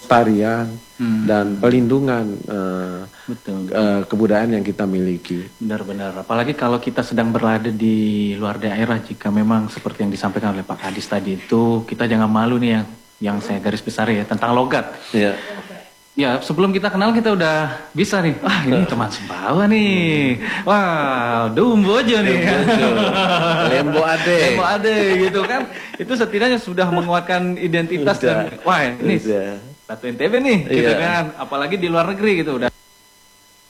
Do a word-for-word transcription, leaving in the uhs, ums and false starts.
tarian Hmm. dan pelindungan uh, Betul. uh, kebudayaan yang kita miliki. Benar-benar. Apalagi kalau kita sedang berada di luar daerah, jika memang seperti yang disampaikan oleh Pak Kadis tadi itu, kita jangan malu nih yang yang saya garis besar ya tentang logat. Ya. Ya, sebelum kita kenal kita udah bisa nih. Ah, ini teman Sumbawa nih. Wah, dumbo aja nih. Lembo ade. Lembo ade gitu kan. Itu setidaknya sudah menguatkan identitas Udah. dan wah, ini Udah. satu N T B nih gitu Iya. kan. Apalagi di luar negeri gitu udah.